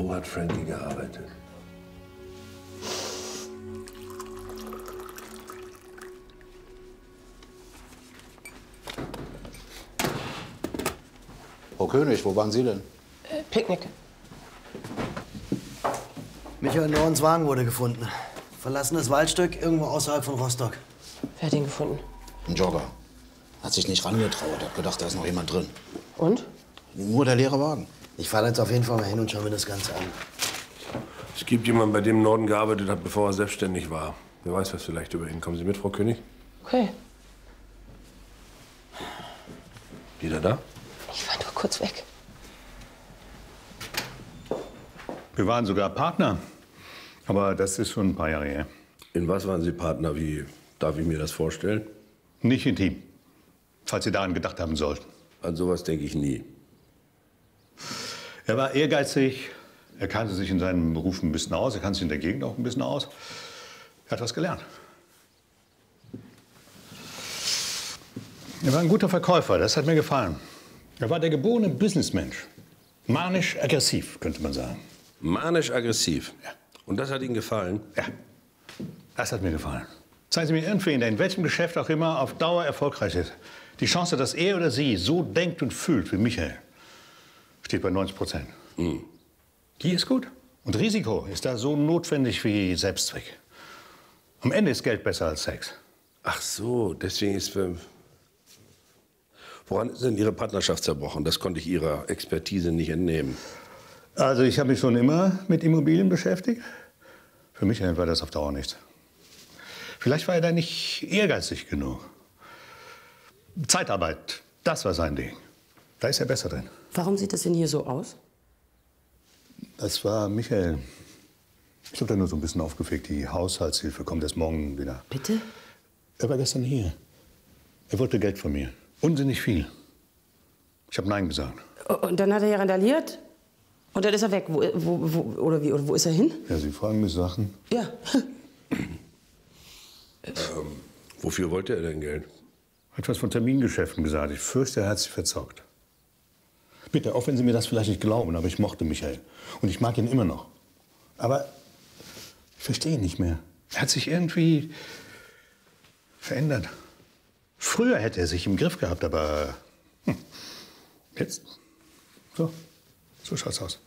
Wo hat Frankie gearbeitet? Frau König, wo waren Sie denn? Picknick. Michael Nordens Wagen wurde gefunden. Verlassenes Waldstück irgendwo außerhalb von Rostock. Wer hat ihn gefunden? Ein Jogger. Hat sich nicht rangetraut, hat gedacht, da ist noch jemand drin. Und? Nur der leere Wagen. Ich fahre jetzt auf jeden Fall mal hin und schaue mir das Ganze an. Es gibt jemanden, bei dem Norden gearbeitet hat, bevor er selbstständig war. Wer weiß was vielleicht über ihn. Kommen Sie mit, Frau König? Okay. Wieder da? Ich war nur kurz weg. Wir waren sogar Partner. Aber das ist schon ein paar Jahre her. In was waren Sie Partner? Wie darf ich mir das vorstellen? Nicht intim. Falls Sie daran gedacht haben sollten. An sowas denke ich nie. Er war ehrgeizig. Er kannte sich in seinem Beruf ein bisschen aus. Er kannte sich in der Gegend auch ein bisschen aus. Er hat was gelernt. Er war ein guter Verkäufer. Das hat mir gefallen. Er war der geborene Businessmensch. Manisch-aggressiv, könnte man sagen. Manisch-aggressiv? Ja. Und das hat Ihnen gefallen? Ja, das hat mir gefallen. Zeigen Sie mir irgendwen, der in welchem Geschäft auch immer auf Dauer erfolgreich ist. Die Chance, dass er oder sie so denkt und fühlt wie Michael, steht bei 90%. Mhm. Die ist gut. Und Risiko ist da so notwendig wie Selbstzweck. Am Ende ist Geld besser als Sex. Ach so, deswegen ist... Woran ist denn Ihre Partnerschaft zerbrochen? Das konnte ich Ihrer Expertise nicht entnehmen. Also ich habe mich schon immer mit Immobilien beschäftigt. Für Michael war das auf Dauer nichts. Vielleicht war er da nicht ehrgeizig genug. Zeitarbeit, das war sein Ding. Da ist er besser drin. Warum sieht das denn hier so aus? Das war Michael. Ich habe da nur so ein bisschen aufgefegt. Die Haushaltshilfe kommt erst morgen wieder. Bitte? Er war gestern hier. Er wollte Geld von mir. Unsinnig viel. Ich habe Nein gesagt. Und dann hat er ja randaliert? Und dann ist er weg. Wo ist er hin? Ja, Sie fragen mich Sachen. Ja. Wofür wollte er denn Geld? Hat was von Termingeschäften gesagt. Ich fürchte, er hat sich verzockt. Bitte, auch wenn Sie mir das vielleicht nicht glauben, aber ich mochte Michael. Und ich mag ihn immer noch. Aber ich verstehe ihn nicht mehr. Er hat sich irgendwie verändert. Früher hätte er sich im Griff gehabt, aber jetzt, so schaut's aus.